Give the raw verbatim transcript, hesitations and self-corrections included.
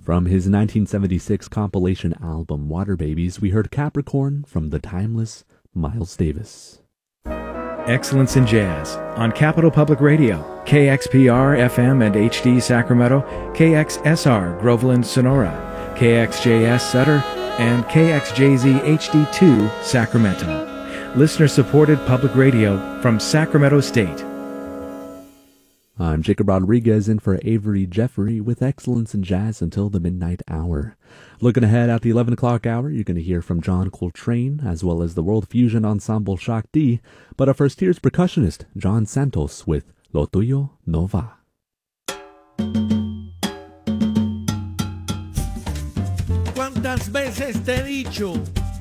From his nineteen seventy-six compilation album Water Babies, we heard Capricorn from the timeless Miles Davis. Excellence in Jazz on Capital Public Radio, K X P R F M and H D Sacramento, K X S R Groveland Sonora, K X J S Sutter, and K X J Z H D two Sacramento. Listener-supported public radio from Sacramento State. I'm Jacob Rodriguez in for Avery Jeffrey with Excellence in Jazz until the midnight hour. Looking ahead at the eleven o'clock hour, you're going to hear from John Coltrane as well as the World Fusion Ensemble Shock D. But up first, here's percussionist John Santos with Lo Tuyo No Va. ¿Cuántas veces te he dicho